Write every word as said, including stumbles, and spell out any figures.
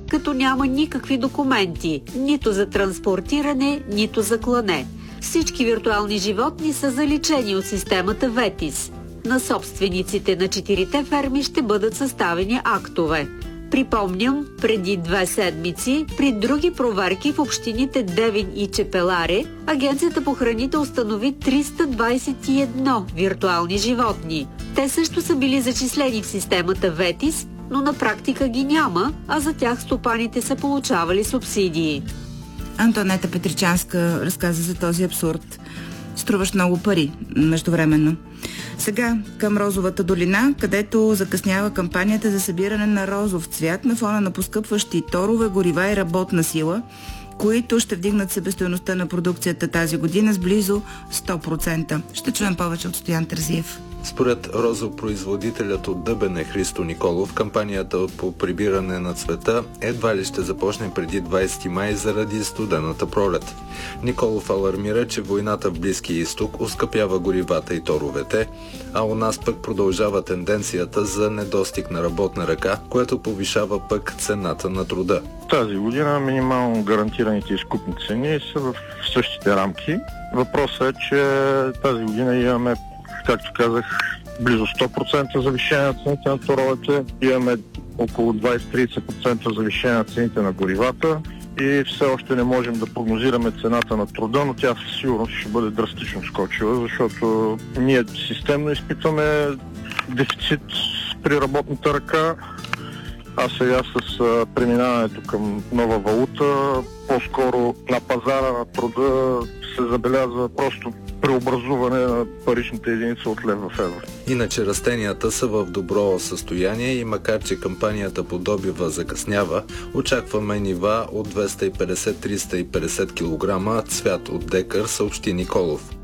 като няма никакви документи, нито за транспортиране, нито за клане. Всички виртуални животни са заличени от системата ветис. На собствениците на четирите ферми ще бъдат съставени актове. Припомням, преди две седмици, при други проверки в общините Девин и Чепеларе, Агенцията по храните установи триста двадесет и едно виртуални животни. Те също са били зачислени в системата ветис, но на практика ги няма, а за тях стопаните са получавали субсидии. Антонета Петричанска разказа за този абсурд. Струваш много пари междувременно. Сега към Розовата долина, където закъснява кампанията за събиране на розов цвят на фона на поскъпващи торове, горива и работна сила, които ще вдигнат себестойността на продукцията тази година с близо сто процента. Ще чуем повече от Стоян Терзиев. Според розопроизводителят от Дъбене Христо Николов, кампанията по прибиране на цвета едва ли ще започне преди двадесети май заради студената пролет. Николов алармира, че войната в Близкия изток оскъпява горивата и торовете, а у нас пък продължава тенденцията за недостиг на работна ръка, което повишава пък цената на труда. Тази година минимално гарантираните изкупни цени са в същите рамки. Въпросът е, че тази година имаме, както казах, близо сто процента завишение на цените на торовете, имаме около двадесет до тридесет процента завишение на цените на горивата и все още не можем да прогнозираме цената на труда, но тя със сигурност ще бъде драстично скочила, защото ние системно изпитваме дефицит при работната ръка, а сега с а, преминаването към нова валута, по-скоро на пазара на труда се забелязва просто преобразуване на паричната единица от лев в евро. Иначе растенията са в добро състояние и макар че кампанията по добива закъснява, очакваме нива от двеста и петдесет до триста и петдесет килограма цвят от декар, съобщи Николов.